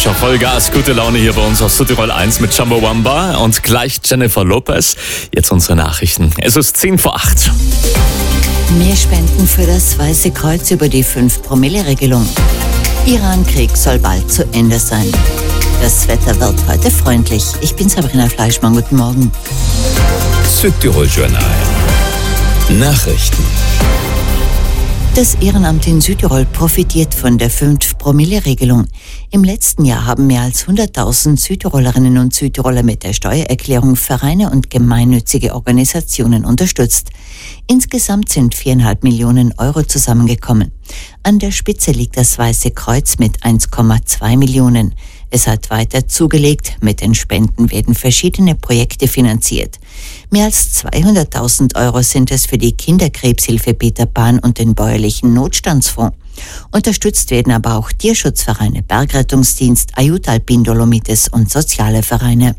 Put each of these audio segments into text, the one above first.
schon Vollgas, gute Laune hier bei uns auf Südtirol 1 mit Chumbawamba und gleich Jennifer Lopez. Jetzt unsere Nachrichten. Es ist 7:08. Mehr Spenden für das Weiße Kreuz über die 5-Promille-Regelung. Iran-Krieg soll bald zu Ende sein. Das Wetter wird heute freundlich. Ich bin Sabrina Fleischmann. Guten Morgen. Südtirol-Journal. Nachrichten. Das Ehrenamt in Südtirol profitiert von der 5-Promille-Regelung. Im letzten Jahr haben mehr als 100.000 Südtirolerinnen und Südtiroler mit der Steuererklärung Vereine und gemeinnützige Organisationen unterstützt. Insgesamt sind 4,5 Millionen Euro zusammengekommen. An der Spitze liegt das Weiße Kreuz mit 1,2 Millionen. Es hat weiter zugelegt. Mit den Spenden werden verschiedene Projekte finanziert. Mehr als 200.000 Euro sind es für die Kinderkrebshilfe Peter Pan und den bäuerlichen Notstandsfonds. Unterstützt werden aber auch Tierschutzvereine, Bergrettungsdienst, Ayut Alpin Dolomites und soziale Vereine.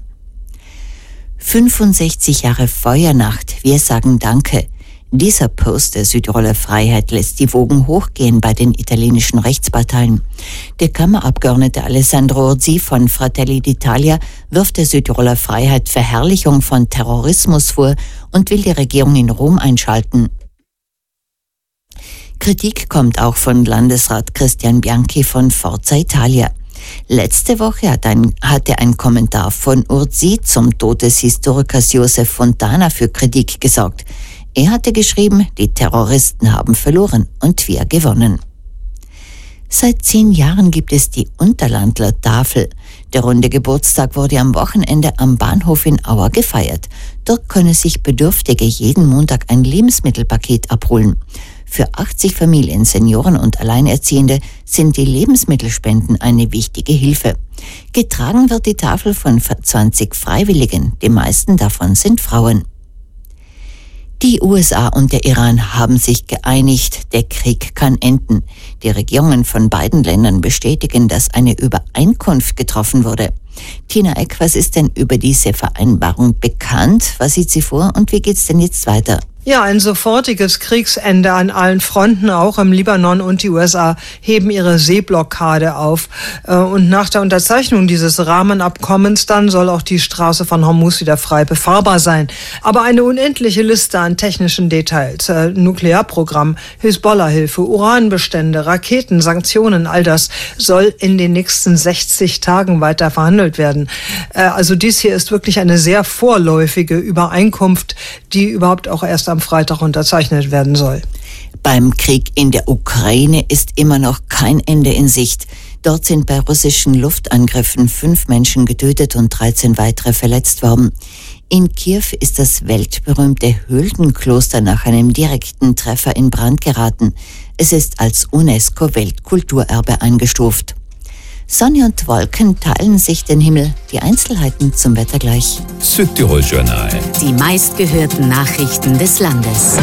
65 Jahre Feuernacht. Wir sagen Danke. Dieser Post der Südtiroler Freiheit lässt die Wogen hochgehen bei den italienischen Rechtsparteien. Der Kammerabgeordnete Alessandro Orsi von Fratelli d'Italia wirft der Südtiroler Freiheit Verherrlichung von Terrorismus vor und will die Regierung in Rom einschalten. Kritik kommt auch von Landesrat Christian Bianchi von Forza Italia. Letzte Woche hatte ein Kommentar von Orsi zum Tod des Historikers Josef Fontana für Kritik gesorgt. Er hatte geschrieben, die Terroristen haben verloren und wir gewonnen. Seit 10 Jahren gibt es die Unterlandler Tafel. Der runde Geburtstag wurde am Wochenende am Bahnhof in Auer gefeiert. Dort können sich Bedürftige jeden Montag ein Lebensmittelpaket abholen. Für 80 Familien, Senioren und Alleinerziehende sind die Lebensmittelspenden eine wichtige Hilfe. Getragen wird die Tafel von 20 Freiwilligen. Die meisten davon sind Frauen. Die USA und der Iran haben sich geeinigt, der Krieg kann enden. Die Regierungen von beiden Ländern bestätigen, dass eine Übereinkunft getroffen wurde. Tina Eck, was ist denn über diese Vereinbarung bekannt? Was sieht sie vor und wie geht's denn jetzt weiter? Ja, ein sofortiges Kriegsende an allen Fronten, auch im Libanon, und die USA heben ihre Seeblockade auf. Und nach der Unterzeichnung dieses Rahmenabkommens dann soll auch die Straße von Hormuz wieder frei befahrbar sein. Aber eine unendliche Liste an technischen Details, Nuklearprogramm, Hisbollah-Hilfe, Uranbestände, Raketen, Sanktionen, all das soll in den nächsten 60 Tagen weiter verhandelt werden. Also dies hier ist wirklich eine sehr vorläufige Übereinkunft, die überhaupt auch erst am Freitag unterzeichnet werden soll. Beim Krieg in der Ukraine ist immer noch kein Ende in Sicht. Dort sind bei russischen Luftangriffen 5 Menschen getötet und 13 weitere verletzt worden. In Kiew ist das weltberühmte Hüldenkloster nach einem direkten Treffer in Brand geraten. Es ist als UNESCO-Weltkulturerbe eingestuft. Sonne und Wolken teilen sich den Himmel. Die Einzelheiten zum Wetter gleich. Südtirol-Journal. Die meistgehörten Nachrichten des Landes.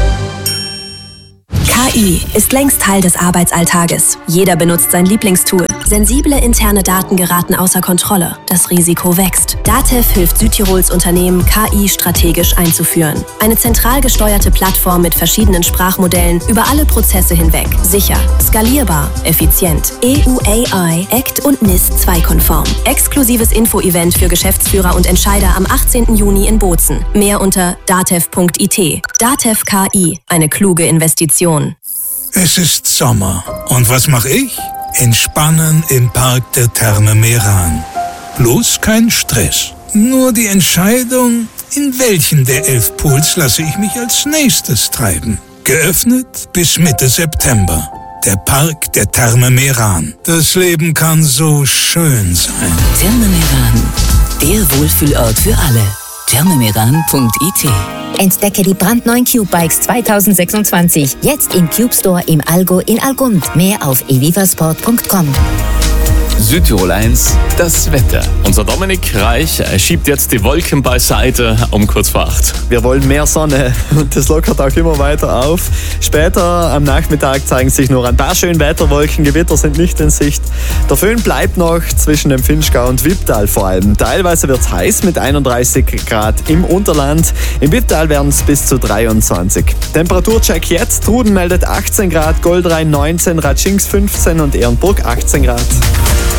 KI ist längst Teil des Arbeitsalltages. Jeder benutzt sein Lieblingstool. Sensible interne Daten geraten außer Kontrolle. Das Risiko wächst. DATEV hilft Südtirols Unternehmen, KI strategisch einzuführen. Eine zentral gesteuerte Plattform mit verschiedenen Sprachmodellen über alle Prozesse hinweg. Sicher, skalierbar, effizient. EU-AI, ACT und NIS-2-konform. Exklusives Info-Event für Geschäftsführer und Entscheider am 18. Juni in Bozen. Mehr unter datev.it. DATEV KI, eine kluge Investition. Es ist Sommer. Und was mache ich? Entspannen im Park der Therme Meran. Bloß kein Stress. Nur die Entscheidung, in welchen der 11 Pools lasse ich mich als nächstes treiben. Geöffnet bis Mitte September. Der Park der Therme Meran. Das Leben kann so schön sein. Therme Meran, der Wohlfühlort für alle. thermemeran.it. Entdecke die brandneuen Cube-Bikes 2026. Jetzt im Cube Store im Allgäu in Algund. Mehr auf evivasport.com. Südtirol 1, das Wetter. Unser Dominik Reich schiebt jetzt die Wolken beiseite um kurz vor 8. Wir wollen mehr Sonne und das lockert auch immer weiter auf. Später am Nachmittag zeigen sich nur ein paar Schönwetterwolken, Gewitter sind nicht in Sicht. Der Föhn bleibt noch zwischen dem Vinschgau und Wipptal vor allem. Teilweise wird es heiß mit 31 Grad im Unterland. Im Wipptal werden es bis zu 23. Temperaturcheck jetzt. Truden meldet 18 Grad, Goldrhein 19, Ratschings 15 und Ehrenburg 18 Grad.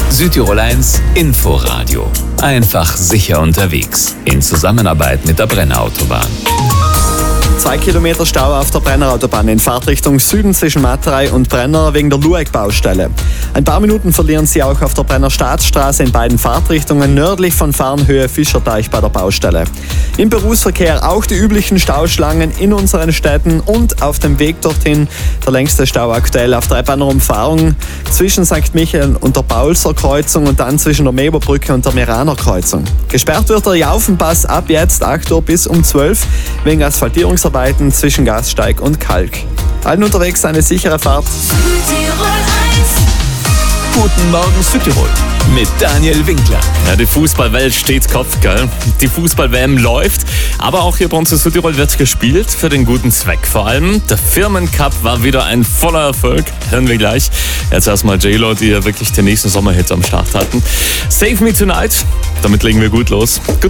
Südtirol 1 Inforadio. Einfach sicher unterwegs. In Zusammenarbeit mit der Brennerautobahn. 2 Kilometer Stau auf der Brennerautobahn in Fahrtrichtung Süden zwischen Matterei und Brenner wegen der Lueck-Baustelle. Ein paar Minuten verlieren Sie auch auf der Brenner Staatsstraße in beiden Fahrtrichtungen nördlich von Farnhöhe Fischerteich bei der Baustelle. Im Berufsverkehr auch die üblichen Stauschlangen in unseren Städten und auf dem Weg dorthin der längste Stau aktuell auf der Reibahner Umfahrung zwischen St. Michael und der Paulser Kreuzung und dann zwischen der Meberbrücke und der Meraner Kreuzung. Gesperrt wird der Jaufenpass ab jetzt 8 Uhr bis um 12 wegen Asphaltierungsarbeiten zwischen Gasteig und Kalk. Allen unterwegs eine sichere Fahrt. Guten Morgen Südtirol mit Daniel Winkler. Ja, die Fußballwelt steht Kopf, gell? Die Fußball-WM läuft, aber auch hier bei uns in Südtirol wird gespielt, für den guten Zweck vor allem. Der Firmencup war wieder ein voller Erfolg, hören wir gleich. Jetzt erstmal J-Lo, die ja wirklich den nächsten Sommerhit am Start hatten. Save Me Tonight, damit legen wir gut los.